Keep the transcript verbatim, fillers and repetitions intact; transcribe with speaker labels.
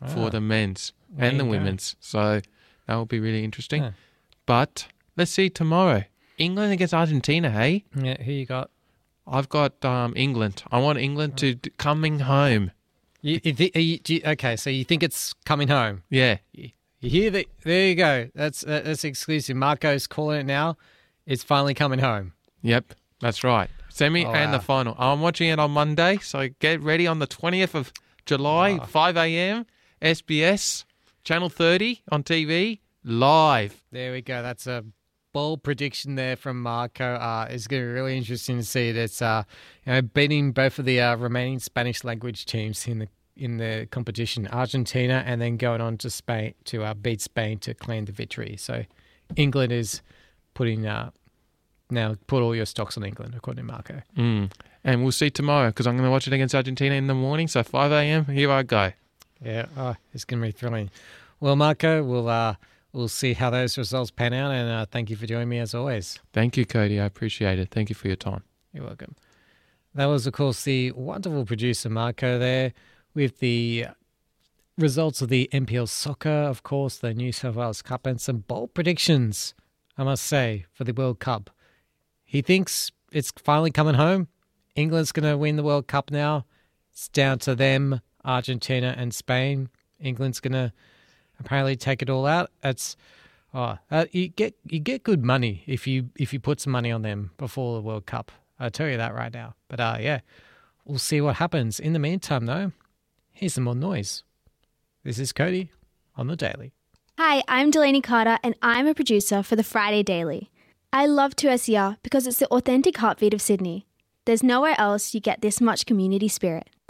Speaker 1: for
Speaker 2: Ah.
Speaker 1: the men's
Speaker 2: There
Speaker 1: and the
Speaker 2: you go.
Speaker 1: women's. So that will be really interesting.
Speaker 2: Yeah.
Speaker 1: But let's see tomorrow. England against Argentina, hey?
Speaker 2: Yeah, who you got?
Speaker 1: I've got um, England. I want England to d- coming home.
Speaker 2: You, you, thi- you, do you- okay, so you think it's coming home?
Speaker 1: Yeah.
Speaker 2: You hear that? There you go. That's uh, that's exclusive. Marco's calling it now. It's finally coming home.
Speaker 1: Yep, that's right. Semi
Speaker 2: Oh,
Speaker 1: and
Speaker 2: wow.
Speaker 1: the final. I'm watching it on Monday, so get ready on the twentieth of July,
Speaker 2: Oh.
Speaker 1: five a.m., S B S, Channel thirty on T V, live.
Speaker 2: There we go. That's a bold prediction there from Marco. Uh, it's going to be really interesting to see it. It's uh, you know, beating both of the uh, remaining Spanish language teams in the in the competition, Argentina, and then going on to Spain to uh, beat Spain to claim the victory. So England is putting uh, now put all your stocks on England, according to Marco.
Speaker 1: Mm. And we'll see tomorrow because I'm going to watch it against Argentina in the morning. So five a.m., here I go.
Speaker 2: Yeah, oh, it's going to be thrilling. Well, Marco, we'll uh, we'll see how those results pan out, and uh, thank you for joining me as always.
Speaker 1: Thank you, Cody. I appreciate it. Thank you for your time.
Speaker 2: You're welcome. That was, of course, the wonderful producer Marco there with the results of the N P L Soccer, of course, the New South Wales Cup, and some bold predictions, I must say, for the World Cup. He thinks it's finally coming home. England's going to win the World Cup now. It's down to them, Argentina and Spain. England's going to apparently take it all out. That's oh, uh, you get you get good money if you if you put some money on them before the World Cup. I'll tell you that right now. But uh, yeah, we'll see what happens. In the meantime, though, here's some more noise. This is Cody on The Daily.
Speaker 3: Hi, I'm Delaney Carter and I'm a producer for the Friday Daily. I love two S E R because it's the authentic heartbeat of Sydney. There's nowhere else you get this much community spirit.